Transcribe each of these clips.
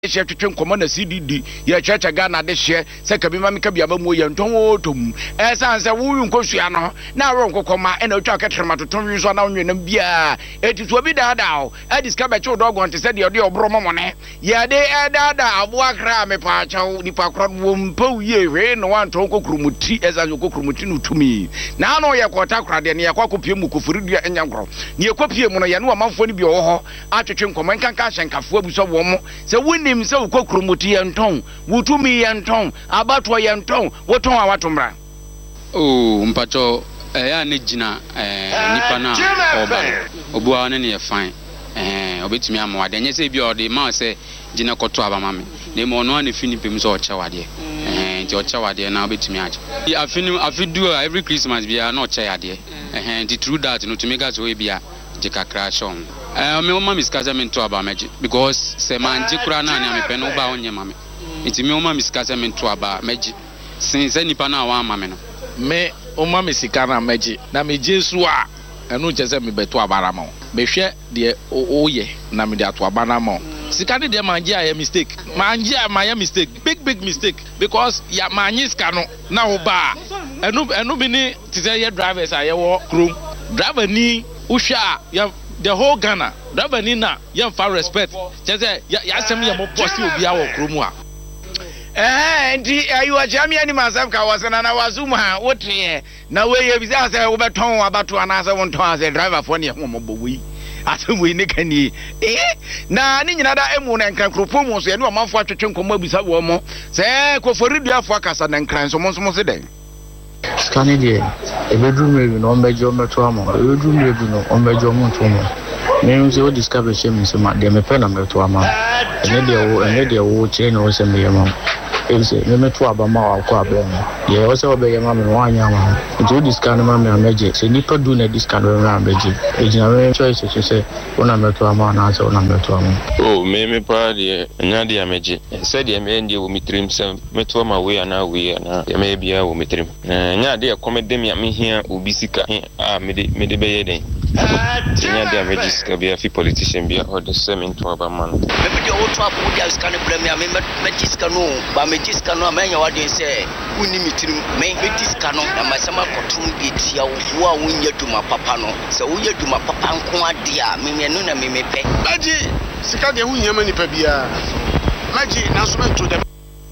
share twetwe nkɔmɔ na CDD ye cheche Ghana de share se kabi ma meka bia ba mu ye nton otom san se wo nkosua no na ro nkokɔma na otwa ketrema toton wi so na onwe nam bia eti so bi daada o adiska be che dogon te se de obro momone ye de daada abo akra me pa chaw nipa kro wo mpa ye hwe no wan ton kokrumuti esa so kokrumuti no tumi na no ye kota kra de ne ye kwakopie mu kofuridua enyankro ne ye kopie mu no ye no amanfo ni bi wo ho atwetwe nkɔmɔ nkanka hyenkafo abuso wo mo se woni se ukokrumuti yenton wutumi yenton abato yenton woton awatomra mpacho ya ne gina nipa na oba obuwa ne ne fine obetumi amwade nye se bi ode ma se gina koto abama me ne mo no na fini pem so ochawade nti ochawade na obetumi aje afidu every Christmas bia na ochawade nti through that no to make us we bia jika crash on me oma miskaza me to aba meji because se manje kura na anya me pe no ba onye mame nti me oma miskaza me to aba meji since nipa na wa mame no me oma misika na meji na me Jesu a enu chese me beto abara ma me hwe de oye na me de ato aba na ma sika de manje a mistake manje a ma mistake big mistake because ya manje sika no na wo ba enu bi ni ti say ye drivers a ye wo krom driver ni usha ya the whole Ghana driver ni na ye fa respect chese ya sem ye mo posti obi a wo krom a ndi ayu ajami ani masam ka wasana na wazuma wotie na we ye bisa se wo beton abato anase wo nton ase driver fo ne ho mobowi asemu ni kani na ni nyina da emu na nkran kropo mu so ye ne o manfo atwetwe nkomo abisa wo mo se koforidua fo akasa na nkran so mo se den skani de ebedrum rebi no mejo meto amo ebedrum rebi no mejo monto mo me se o discover shame so ma de me pe na meto ama ene de wo che no se me yema ese me meto abama wa kwa abem ye o se obe yema me wa anya ma do discover ma me ameje se nipa do na discover ma ameje ejina me choice se ona meto ama na se ona meto ama me pa de nya de ameje se de me ndi wo mitrim se meto ma we ana ya me bia wo mitrim nya de komedem me hia obi sika a me de be ye den nya de ameje sika bia fi politician bia o de se me nto abama no me de o to abu dia sika ne blame me sika no ba me sika no amanya wade se woni mitrim me sika no na masama kotum bi tia wo a wonya duma papa no se wonya duma papa nko ade a me no na me pe aji sika de wonya mani pa bia maji na so me to dem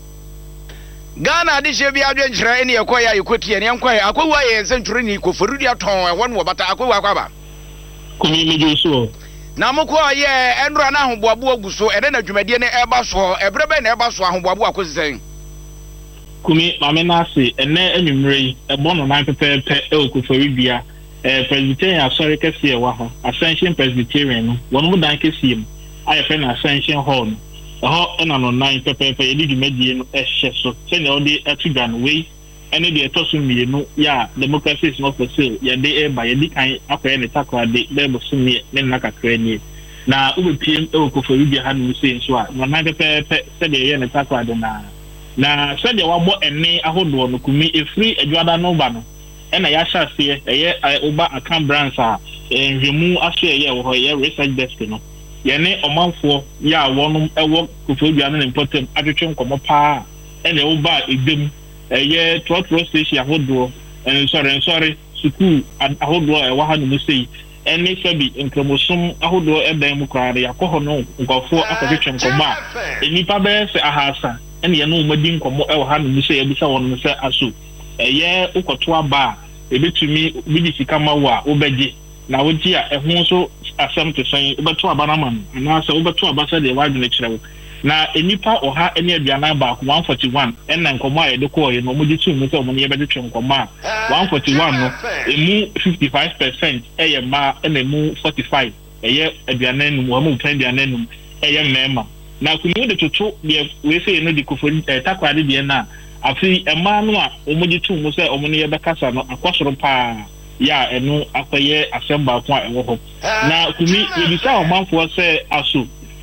Ghana de shebi adwenkyerɛ ne yekoya yekotie ne enkoya akwa ye nsentwere ni koforudi aton ɛwɔ no bata akwa akwa kumi mejo so na moko ye enra na ahoboabo aguso ede na dwumadie ne eba so ebrebe na eba so ahoboabo akosisen kumi mame na ase ene anwumrei ebo no nan pepepe ekoforibia Presbyterian asori kese e wa ho Ascension Presbyterian no wono dan kese em ayefe na Ascension Hall no ena no nan pepepe ye di dwumadie no ehye so se ne odi atugan we ene de etoso mienu ya democracy is not for sale ya de e ba ye di kan akoye ne takwa de lebo sumi ne nakakra ni na ubepiem ekoforibia ha no se nso a no nan pepepe se de ye ne takwa de na se de wabo ene ahodo no kumi efri adwada no ba no ena ya hyase eye oba account branch a nhwemu aso eye wo ye research desk no ye ne omanfo ya wonum ewo kofodua no important atwetwe nkomo pa ena oba edem eye trotro station ahodo sorry school ahodo ewa ha no musei ene sabi nkromosom ahodo edan mu kware yakoho no nkofo akotwetwe nkomo a enipa be se ahasa ene ye no madi nkomo ewa ha no musei ebisa won se aso eye ukoto aba ebetumi bidi sika mawa obeje na woji a ehun so asem to san obeto aba na man na se obeto aba se de wadu ne kirewo na enipa oha ene aduana ba 141 enna nkomo a yedeko ye no moji tu mu se omo ne yebede twe nkomo a 141 no emu 55% eye ma ene mu 45 eye aduana nu mo mu aduana nu eye mema na kunu de toto de we se no de kofori takwade de na afi ema no a omoji tu mu se omo ne yebekasa no akosoro pa ya enu akoye asemba ko a ewo ho na kumi yebisa omanfo se aso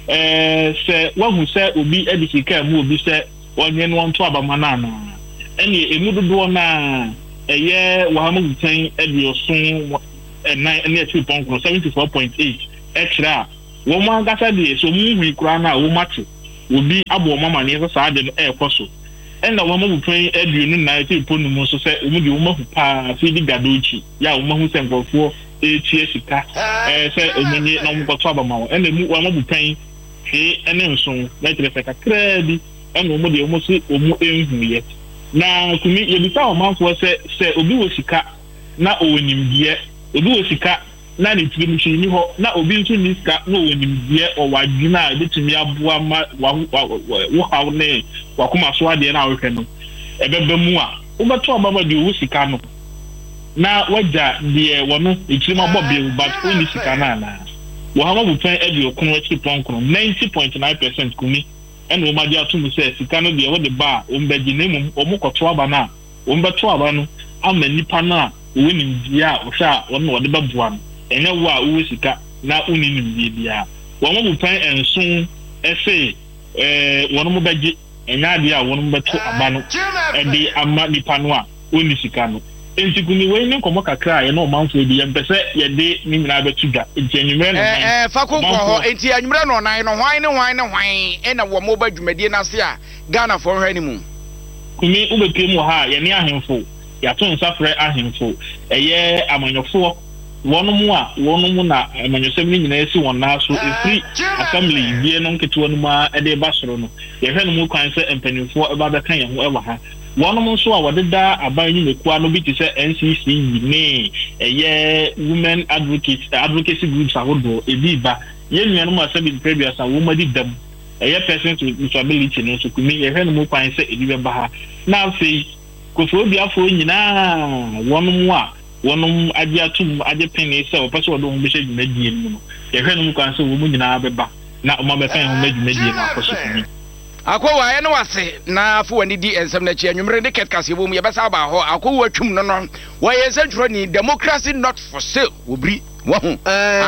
se wahu se obi edikika mu obi se onye no nto abama na na eni emu dodo na eye wahamu gutan ediosun na 2.74.8 extra wo mo agasa de so mu hu kura na wo mate obi abo mama ne so saa de no so and the woman who pray aduanu na eti ponu mu so say omu de wo mahu pa fi di gadochi ya wo mahu se nkofo etie sika say omunye na mo koto abama wo and mu wo mabu pan he ene nso na tire se kakra bi and omu de omu so omu enhu ye na kumi ye bi ta o manfo se obi wo sika na owonimdie obi wo sika na ne tiri mu hwini ho na obi nso ni sika na owonimdie o wadwina betumi aboa ma wo hawo ne wakoma so ade na awhwe no ebeba mu a wobeto ababa de wo sika no na wagya de wono etiri ma bobe but oni sika na na wo ha ma bu plan ade okun achi ponkron 90.9% kumi eno ma dia to mu se sika no de wo de ba o mbagi na mum o mu koto aba na o mbeto aba no ama nipa na owonimdie a wo sha wono wo de babua no enye wo a wo sika na uninimdie bia wo ma bu plan enso ese wono mo bagi enya dia wonu beto abano edi ama nipa no a oni sika no entikuni we ni komo kakra ye no manfo edi empese ye de ni nyina betu ga enyenumre no fa kokko ho enti enwumre no nan no hwan ena wo mo ba dwumadie na se a Ghana for hwani mu kumi ubepem ha ye ni ahemfo ya to nsafre ahemfo eye amanyofo wonu mu na amanyosem ni nyina esi won na so efri assembly bie no nketewa no ma ede ba soro no ye hwe no mu kwan se empanifo eba be kan ye ho ewa ha wonu mu so a wodeda aban ni nekua no bi ti se NCC ni eye women advocacy groups ahodo ebi ba ye nua no ma se bi previous a wo ma di dam eye person with disability no so kumi ye hwe no mu kwan se ebi be ba ha na afei kofo bi afo nyina wonu mu a wonum ade atum ade pene se o pese wodo mbehye dwumadie mu no ye hwe no kwan se wo mu nyina beba na o ma be kan ho dwumadie na akoso kumi akwa ye no wase na afo wani di ensem na chi anwumre de ketkase bo mu ye besa ba ho akwa atwum no wo ye sentro ni democracy not for sale obri wo ho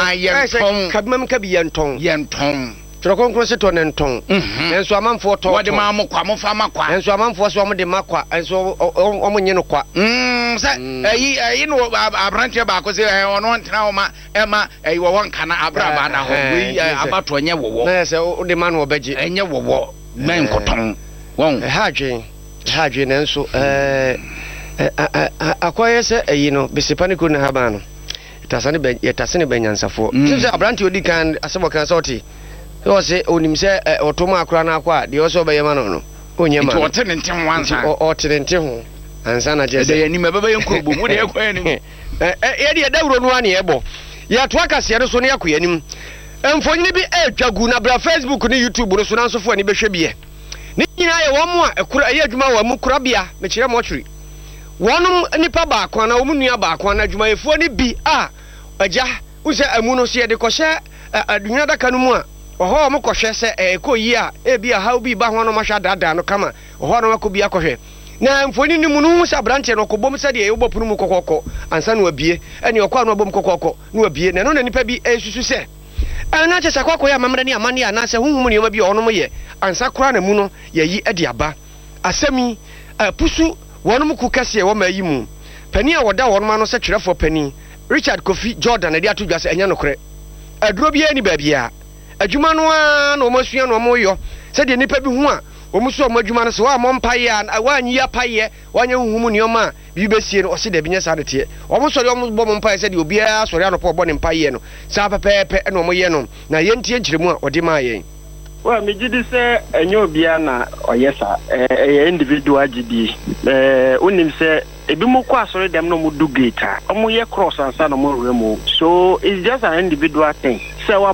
ayen kabmam kabiyenton Trokonkro se to nenton enso amanfo to wode ma amokwa mo fa makwa enso amanfo so mo de makwa enso omonye no kwa se ayi no abrante ba ko se ono ntena o ma ema ayi wo wonka na abraba na ho wi abato nye wowo na se o de ma no obeje enye wowo men koton won hadwe nenso akoye se ayi no besepani ko na haba no tasane be nyansafo se abrante odi kan asebo kan sorti so say onim say otoma akura na akwa de o so be yema no onyema to otenenten wansa otenente ho ansa na je de ani mebebe yenkobo mu de ekwa ni ye de dawro no ane ebo ya to akase no so ne yakwa anim emfonyini bi atwagu na bra Facebook ni YouTube no so nansofo ani behwe biye ni nyina ye wo mu a ekura ye adwuma wa mu kura bia me kire mo twiri wonum nipa ba akwa na wo mu nua ba akwa na adwuma efo ni bi a agya use amu no so ye de kohye adwuna daka no mu a oho mo kohwe se ekoyi a ebi a how bi ba ho no mahwa dada no kama oho no makobi akohwe na mfoni ni mu no sa branche no kobom se de e wobopunu mu kokoko ansa no abie ene okwa no obom kokoko no abie na no na nipa bi esusu se ana che sakwa ya mamra ni amane ana se hunhum ni ma bi ono mo ye ansa kura na mu no ye yi ade aba asami pusu wonum ku kase wo mayi mu pani a woda wonum ano se twerefo pani Richard Kofi Jordan ade atodwa se enya nokre aduro bi ani babia adwuma no a na omasua no moyo se de nipa bi hu a omuso omadwuma no se wa mompaye a wanyi ya paye wanya huhum nioma bi besie no ose de binya sa de te omosori ombo mompaye se de obi a sori anopo obo ne mpaye no sa pepepe na omoye no na yentie nkyiremu a ode ma yen well me gidi se enyo bia na oyesa individual gidi unim se ebi mo kwa sori dem no mo do gate omo ye cross ansa no mo remo so it's just an individual thing se wa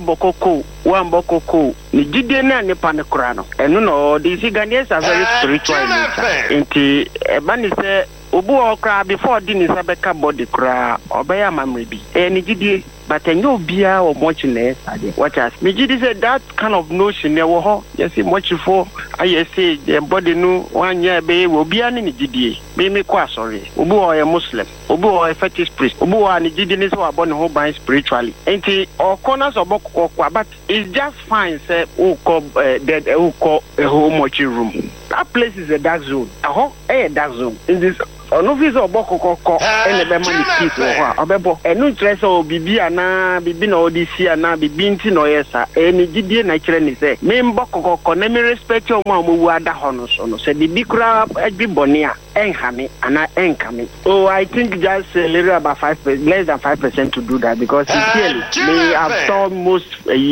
mbokoko ni gidi na ne pa ne kura no eno no the Ghanaians are very spiritual nti eba ni se obu okra before dini sabeka body kra obaya mamrebi ni gidi but enyo bia o mochi na sade what as me gidi say that kind of notion e wo ho yes mochi for I say the body no wanya be wo bia ni gidi me kwa sorry obu o a Muslim obu o a fetish priest obu o ni gidi ni so abon ho ban spiritually enti all corners of okwa but it's just fine say o ko a mochi room that place is a dark zone a dark zone in this ono fi so bokokoko ene be man peace wo ha obebo enu nkyerɛ sɛ obibi ana bibi na odisi ana bibi nti na oyesa eni gidie na kyerɛ ni sɛ me mbokokoko na me respect o ma owu ada ho no so no sɛ bibi kura agbi bɔne a enhame ana enkame. Oh, I think just a little about 5%, less than 5% to do that because sincerely me have saw most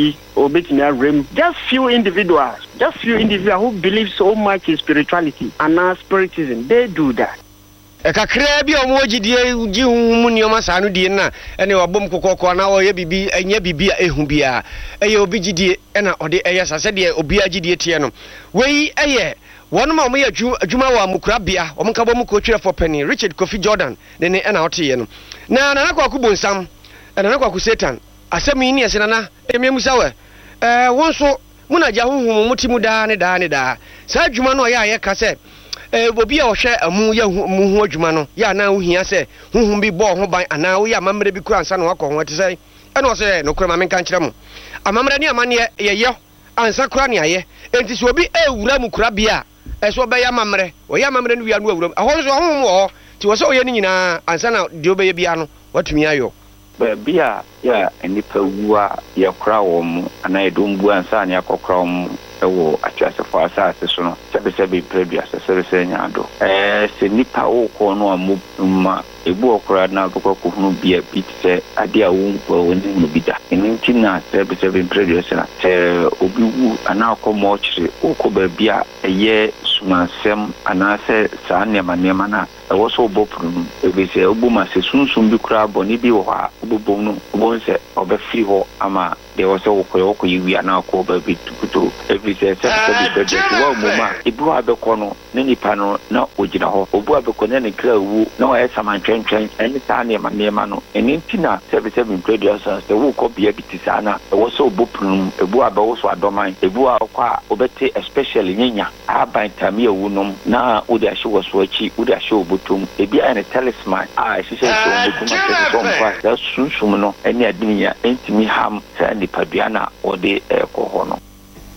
just few individuals who believe so much in spirituality and spiritism, they do that. Kakra bi omo gidie gi humu nioma sa no die na ene obom kokoko na wo ye bibi enya bibi ehu bia eye obi gidie na ode eye sa se de obi agidie tie no wei eye wono ma omo ye adwuma wa mukura bia omo ka bom ko twere for penny Richard Kofi Jordan ne na ote no na kwaku bonsam na kwaku Satan asemi ni ese na emiamusa we wonso muna ja huhu mutimu da ne sa adwuma no ya ka se obi a ohwe amu ya mu ho adwuma no ya na ohia se huhu bi bo ho ban ana wo ya mamre bi kura ansa no akọ ho te se ene wo se no kura ma menka nkyere mu amamre ne amane ye ansa kura ne aye enti so obi ewura mu kura bia so be ya mamre wo ya mamre no wia no awura ho so ho mo ti wo se oye ni nyina ansa na de obe ye bia no watumi ayo bia ya enipa wuwa ya kura wo mu ana edumbu ansa ne akokra wo mu ewo atwasefo asase so no sebe prebi asase nyado se nipa wo ko no amu ma ebu okra na akokra ko hunu bia bitse ade a wo woni no bida eninti na sebe prebi asana obi wu ana akomo chire ko ba bia eye sumansem ana se sa nema na ewo so bopru ebe se obu ma se sunsun bi kura boni bi wo ha obobom no obo se obefi ho ama de wo se wo ko yiwi ana ko ba bi tukuto every say se wo moma ibu abeko no ne nipa no na ogina ho obu abeko ne kra wu na wo esama twentwen eni sa nema no eninti na se producer se wo ko bia bitisa na wo se obopru ebu abewo so adoman ebu akwa obete especially nyanya aban tamia wu nom na odi ahye wo so achi odi ahye obotum ebi a ne talisman a hyehyɛ so obotum a so mfa da sunsum no eni adiniya entimi ham sa nipa bia na odi ekoho no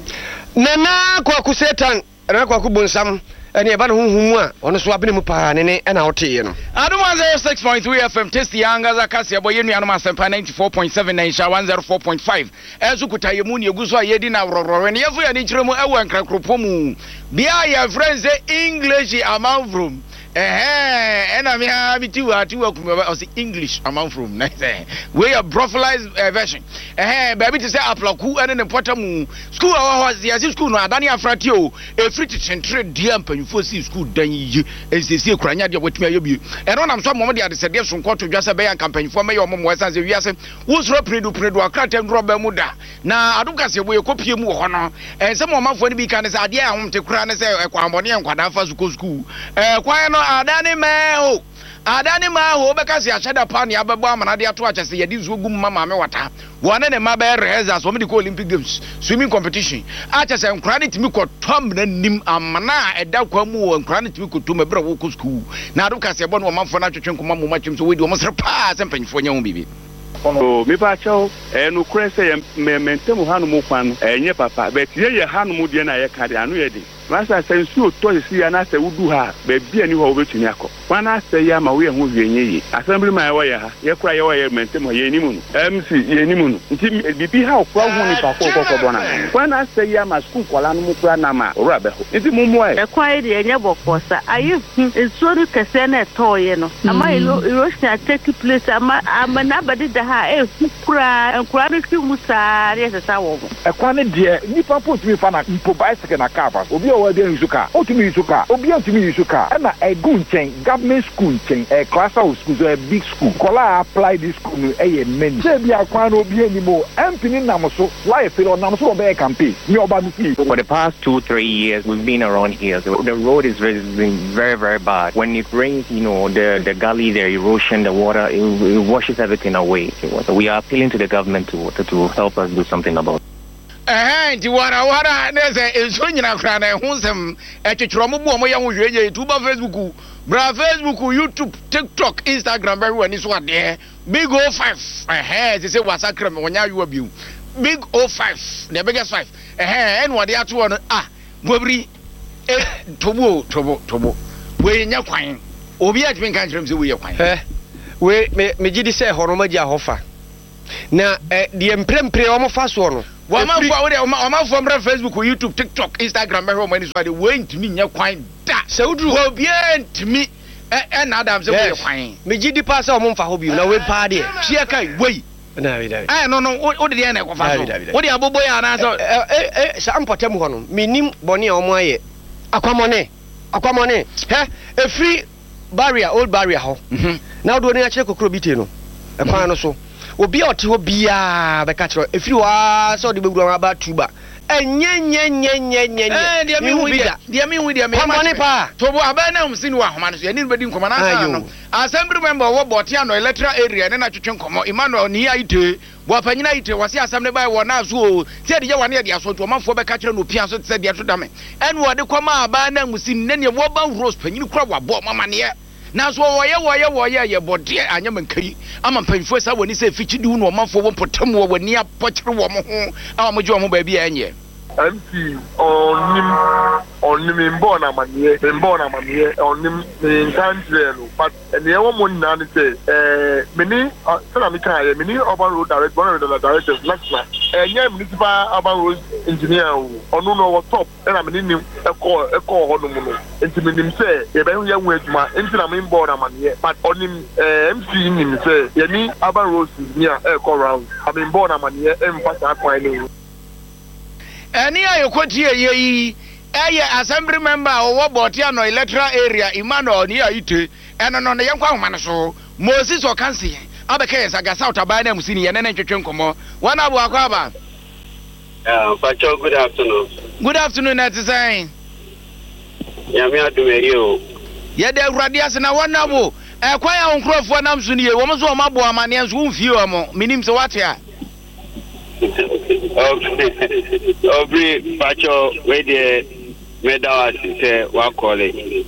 nana kwaku Satan na kwaku bonsam ene eba no huhumu a ono so abene mu pa ne na wote no Adom 106.3 FM test yanga za kasi abo yenu ya no masempa 94.7 na insha 104.5 ezu kutaye mu ne eguso ayedi na rororo ne yefu ya ni kiremu ewo nkrakropo mu bia ya friends English amavrum ena me ha bi tiwa kuma English amount from nice we are brofalized version baby to say aplaku ene ne potamu school wa ya school no adani afrati o e free to centre dia mpanfo si school dan yi ensesi ekuranya dia wetumi ayobi eno nam so mom dia de sede so nkoto dwase be yan kampanfo me yo mom wesa se wiase wo soro predu akrata ndro ba mu da na adukase bo ekopie mu ho no ense mom afo ne bi kan se ade a homte kura ne se ekwambone enkwada fa school kwan no adani ma ho beka se achada pa ne abebo amana de ato achese yedi zuogu mama me wata wona ne mabe reza so me de Olympic Games swimming competition achese nkura ne timi kotom na nim amana eda kwa mu nkura ne timi kotom ebra wo ko school na ado ka se ebo no mamfo na twetwen koma mo matwem so we di o mo sere pa se mpanyfo nya ho bibi oh me ba chawo no kure se me mentem hanu mu kwan enye papa but ye hanu mu de na ye ka de anu ye de masa sensu oto si ya na se wudu ha be bia ni ho obetuni akọ kwana se ya ma we ho hwenye yi assembly ma ye ha ye kura ye mentem ye ni mu no MC ye ni mu no nti bibi ha okwa hu ni pa ko bona kwana se ya ma school kola no mu kura na ma ora be ho nti mu mu e kwa ye de enye bokosa ayi ensori kese na to ye no ama erosion take place ama na bade da ha kura no ki musa re se sa wo e kwa ne de nipa potumi fa na mpo bicycle na car pass obi o de nsuka otumi nsuka obi otumi nsuka na egu nchen government school nchen class house school so a big school kola apply this school no many say bi akwa no obi animo empini namoso why feel namoso be campaign me oba no fi. For the past 2-3 years we've been around here, so the road is very bad. When it rains, the gully, the erosion, the water, it washes everything away. So we are appealing to the government to help us do something about it. Nti wara neze enso nyina kra na ehusem etwetwero mo bo mo ya ho hweye YouTube, Facebook, Facebook, YouTube, TikTok, Instagram, everywhere ni so ade big 05 they say wasakra me wonya yu abiu big 05 the biggest 5 en wade ato no bobri tobo we nya kwan obi a tumi kan kyerɛ me sɛ woyɛ kwan we me gidi sɛ hɔ no magye ahofa na deɛ mprempre ɔmo fa soɔ no wɔmanfo a wode ɔmanfo mmra Facebook YouTube TikTok Instagram bɛhwɛ ɔmo ani so ade wɔntumi nyɛ kwan da sɛ woduru hɔ obiara ntumi ɛna adam sɛ woyɛ kwan me gidi pa sɛ ɔmo mfa hɔ bio na we paa deɛ tua kai wei no wode deɛ na ɛkɔfa so wode abobɔ yɛ anaasɛ sɛ ampɔtam hɔ no menim bɔne a ɔmo ayɛ akwamɔne ɛfiri barrier old barrier hɔ na wode ɔne akyerɛ kokoro bi te no ɛkwan no so obi a ɔte hɔ biaa bɛka kyerɛ ɛfiri hɔ a sɛ ɔde bɛwura aba tuba Kwamane pa tobo abana umsini wa homano so yɛne bɛdi nkɔmɔ na no assembly member wɔ bɔte ano electoral area ne na twetwe nkɔmɔ Emmanuel ni aite bo panyina aite wɔse assembly by wɔ na so o se de yɛ wane de aso to ɔmanfo bɛka kyerɛ no pia so se de ato dame ɛne wɔde kɔma abana umsini ne ne wɔ ban rose panyini kura wɔ bɔ mama ne na so wɔyɛ yɛ bɔde anya mankai ama mpanyfo sa woni se fichi di no ɔmanfo wɔ potam wɔ wani apɔkyere wɔ mo ho ama mo gye wɔ mo ba bia ɛnyɛ MC onim imbo na maniye onim in country no but ene wo mo nna ne say mini sana mi kan mini urban road direct one of the directors national enya municipal urban road engineer onu no wo top na mini nim eko ho no mu no enti minim say ye be ye hu adwuma enti na mi imbo na maniye but onim MC nim say ye ni urban road engineer eko round am imbo na maniye emfa sa kwan ni Any ayokoti ye assembly member or Botia no electoral area Emmanuel near ite and on the young woman so Moses or Kansi Abacas I got out about them senior and then Chunkomo one hour Aquaba. Pacho, good afternoon. Good afternoon, that's saying. Yamia to you. Yet there radias and a one hour. A quiet on crop for Namsunia, almost one mabo manians won't few meaning so what here. Obri Pacho where the medal say what call it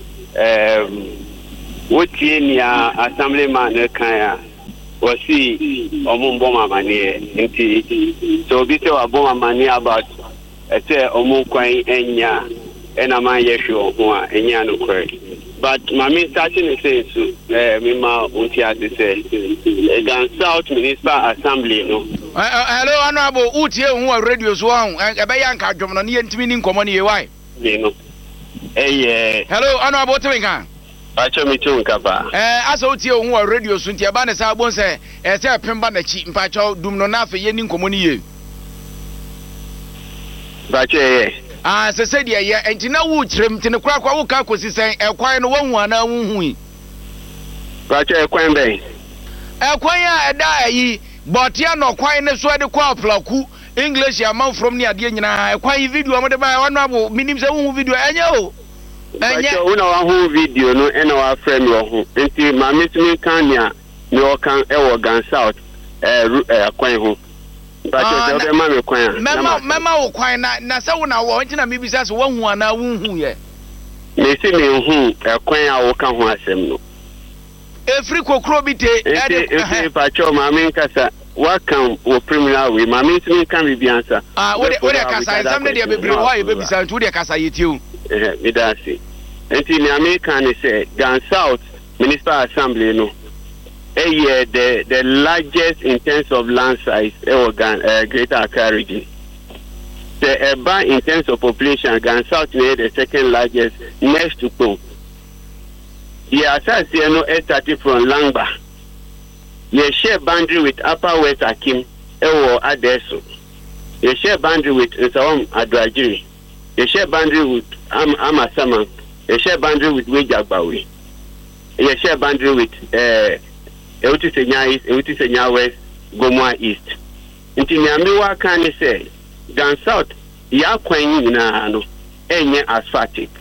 what ya assemblyman kan was see omumbo mani nti so bi say aboma mani about say omun kwan enya ena man yehwe ho a enya no kore but mami starting say so me ma unti ase say Gan South Municipal Assembly no hello honorable utie hu radio so hu e be yanka dwom no ne ntimi ni nkomo ne ye why no hello honorable Timinka Pacho mi tu nkapa asa utie hu radio so ntia ba ne sa bon se se pemba na chi mpacho dum no na afa ye ni nkomo ne ye Pacho se de ye enti na wo kyerem ti ne kura kwa wo ka kosi sen ekwan no wo hu ana wo hu Pacho ekwan ben ekwan a eda ayi Botia no kwan ne so de kwa plaku English ya man from ni ade nyina kwan video mo de ba honorable minim se hu video enya o enya una wa hu video no ena wa frame wo hu enti ma metimi kan nia ne o kan e wo Gan South kwan hu Pacho de ma me kwan mema wo kwan na se wo na wo nti na me bisa se wo hu ana wo hu ye me si me hu kwan a wo kan hu asem no Efri kokro bi te e Pacho ma me nkasa welcome wo criminal we ma me timi kan bi answer we de kasa examine de bebre ho ye be bisa ntu de kasa yetiu me da si enti ni American say Gan South Municipal Assembly no the largest in terms of land size Greater Accra region the in terms of population Gan South is the second largest next to Kpong. The assassin no started from Langba. You share boundary with Upper West Akim, Ewo Adeso. You share boundary with Nsawam Adrajiri. You share boundary with Amasama. You share boundary with Wejagbawi. You share boundary with Eutisenya East, Eutisenya West, Gomoa East. Inti Nyamiwa can say Gan South, ya kwenye na ano, enye asphaltic.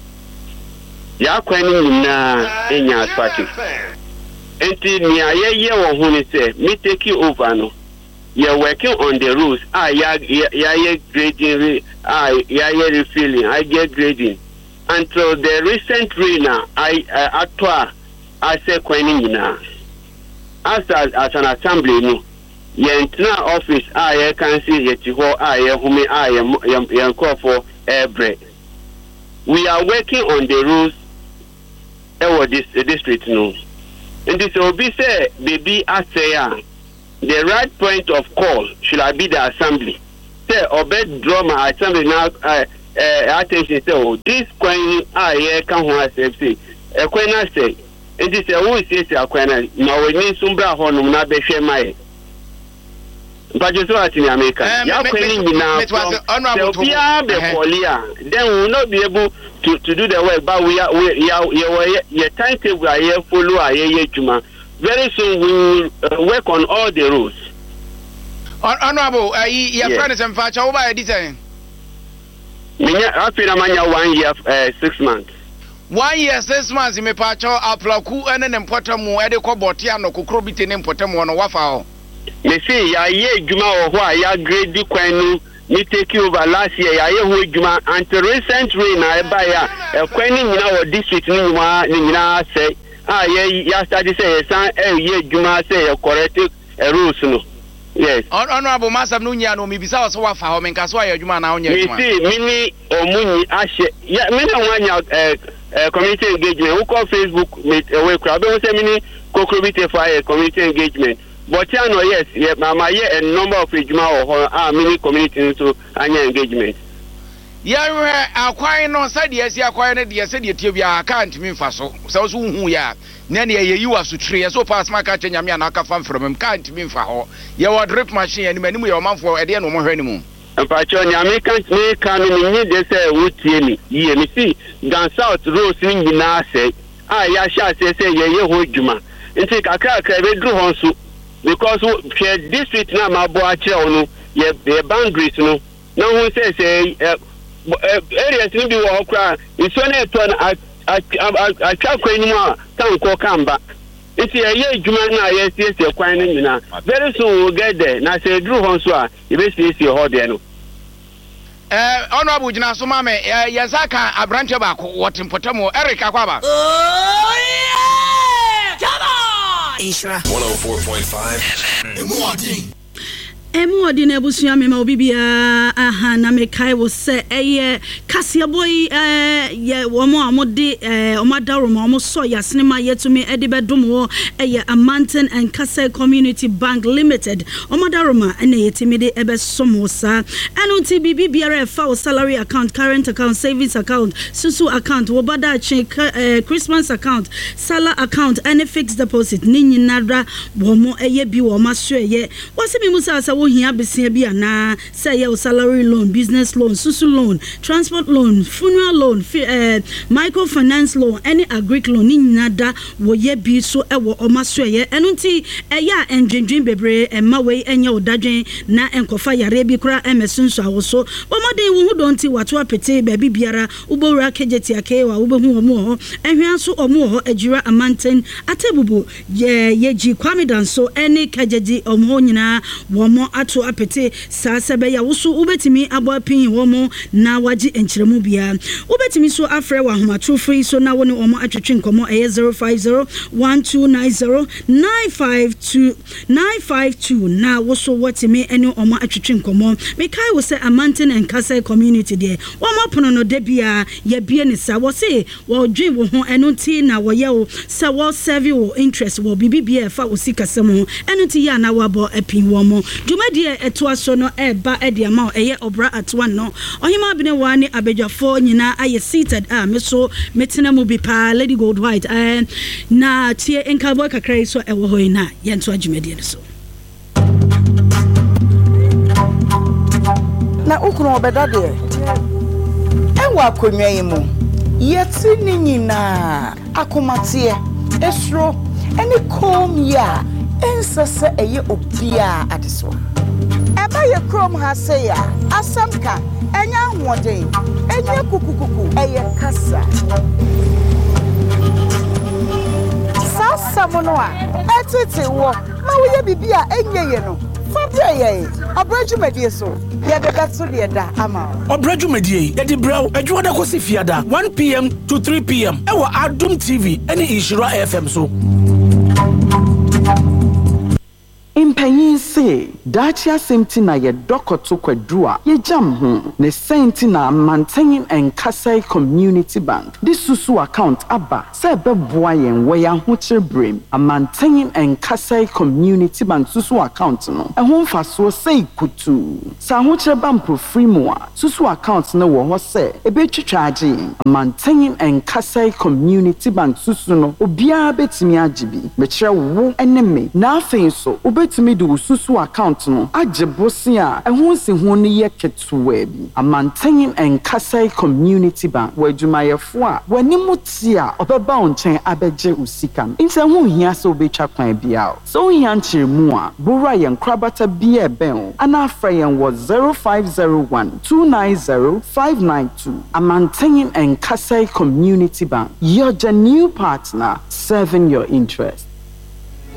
Ya kwenye na enya asphaltic. Enti ni ayeye wo hu ni say me take you over no. You're working on the rules. Ya grading, ya refilling, I get grading. Until the recent rain atwa I say kwenye na. As an assembly no. Yentra office ya can see yeti ho ya humi ya call for every. We are working on the rules this district no. And this will be say baby asaya. The right point of call should be the assembly. Say obey drama assembly now attention say this coin can one say a coin say it is a who says a coin now we need sumbra honum na be share my but just what in America ya coin now so be then we will not be able to do the work but we are timetable here follow here juma. Very soon we will work on all the rules. Honorable, your friend is in fact over a design. I feel I'm 1 year, 6 months. 1 year, 6 months, you may patch out Plaku and an important more adequate botiano, Kukrobit and Potamo on a waffle. Me see, I hear Juma or why I grade the Quenu, me take you over last year. I hear Juma until recent rain. I buy a Quenu in our district, Nina say. Yeah, study say, son, Juma say, corrective rules, no. Yes. Honorable Master Nunya, no, maybe so for how many Casway, Juma now. You see, Mini or Muni, Ashe, yeah, Mini one community engagement. Who call Facebook with a way crowd? Don't say Mini co-create fire community engagement. But yes, yeah, Mama, yeah, a number of Juma or mini community into annual engagement. Yeah, acquiring no said yes, acquired the said you can't mean faso. So who ya? Nanny, you are to tree so fast my catching Yamianaka fan from him can't mean for her. You are drip machine and many your mouth for a day no more anymore. And Patroni, Americans may come in they say, would ye me see, down south rose in the say, ya shall say, ye hold Juma. And take a car, drew on soup because district now my boy, ye boundaries no. No one says, areas in the walk, it's one I can't anymore. Town call Kamba. It's a year, Jumana, yes, you're quite very soon we'll get there. Now, say, Drew Honswa, you basically see your Hodiano. Honorable Jinasumame, Yazaka, a branch of what in Potamo, Eric Aquaba. Oh, yeah! Come on! Isra 104.5 Emu odi na ebusua me ma obibia aha na me kai wo se eye kasia boy ye wo mo amode omadaro ma mo so yasne ma yetumi ede bedom wo eye Amanten and Kase Community Bank Limited omadaro ma ene yetimi de ebe somo sa enu ti bibia fa wo salary account, current account, savings account, susu account, wo bada Christmas account, sala account, any fixed deposit ni nyinara wo mo eye bi wo ma so eye wasemi musa sa wo hia besia bi ana say your salary loan, business loan, susu loan, transport loan, funeral loan, microfinance loan, any agric loan ni nada wo ye bi so ewo omaso ye enunti eya endwendwen bebre ema we enya odadwen na enkofa yare bi kura emesunso awoso bomode wo hu donti wato apete ba bibiara ubowura kejeti akewa ubehu omo ho ehwianso omo ho agira Amanten atebubu ye ji kwamidanso any kejeji omo nyina wo mo ato apete sasebe ya wusu ubetimi abo pin womo na waji enchiremu bia ubetimi so afre wa homatro free so na woni omo atwetwe nkomo 0501290952952 na wuso wotimi ene omo atwetwe nkomo mekai wo se Amanten and Kase Community de womo pono no de bia ye bie ne sa wo se wo dwen wo ho eno ti na wo ye wo se wo serve wo interest wo bibia fa wo sikasem eno ti ya na wabo apin womo Jumadi eto aso no eba ede ama eye obra atwa no ohima bene wani abedwafo nyina aye seated meso metena mu bi pa Lady Gold White na tie enkabo kakrai so ewo hoina yento ajumadi ne so na ukunu obeda de enwa akonwa yimu yeti ni nyina akomatie esro eni kom ya ensese eye obia adeso eba ye krom ha se ya asamka enya hwoden enya kukukuku eye kasa sasa mono a etete wo ma wo ye bibia enye ye no fabia ye abrajumedie so ye de beto de da ama obrajumedie ye di braw adwo da kosi fiada 1 p.m. to 3 p.m. ewa Adum TV eni Ishira FM so Impanyin say dachi asɛmti na yɛ dɔkɔto kwadru a yɛgyam ho ne sɛnti na Mantenyin and Kasai Community Bank this susu account aba sɛ ɛbɛboa yɛn wɔ yɛn ahokyere brem a Mantenyin and Kasai Community Bank susu account no ɛho mfasoɔ sɛ kutu sɛ ahokyere ba mprofiri mu a susu account no wɔ hɔ sɛ ɛbɛtwitwa agye yɛn Mantenyin and Kasai Community Bank susu no obiara bɛtumi agye bi mekyerɛ wo ɛne me na afei so wobɛtumi de wo susu account no agye bosi a ɛho si ho no yɛ ketewa bi a Mantenyin and Kasai Community Bank wɔ adwumayɛfo a w'anim ti a ɔbɛba wo nkyɛn abɛgye wo sika no nti ho hia sɛ wobɛtwa kwan bia so wo hia nkyerɛmu a bowura yɛn krabata bia ɛbɛn wo ana afrɛ yɛn wɔ 0501-290-592 a Mantenyin and Kasai Community Bank your new partner serving your interest.